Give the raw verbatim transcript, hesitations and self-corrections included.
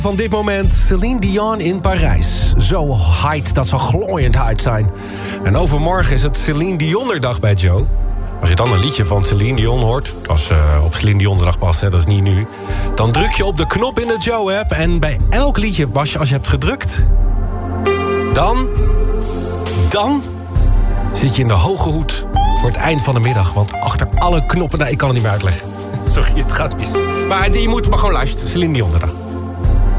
Van dit moment Celine Dion in Parijs. Zo hyped, dat zou glooiend hyped zijn. En overmorgen is het Celine Dionderdag bij Joe. Als je dan een liedje van Celine Dion hoort... als uh, op Celine Dionderdag past, hè, dat is niet nu... dan druk je op de knop in de Joe-app... en bij elk liedje, als je, als je hebt gedrukt... dan... dan... zit je in de hoge hoed voor het eind van de middag. Want achter alle knoppen... nou, ik kan het niet meer uitleggen. Sorry, het gaat mis. Maar je moet maar gewoon luisteren. Celine Dionderdag.